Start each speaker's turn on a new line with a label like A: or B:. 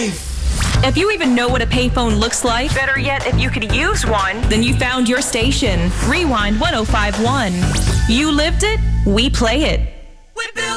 A: life.
B: If you even know what a payphone looks like, better yet, if you could use one, then you found your station. Rewind 1051. You lived it, we play it.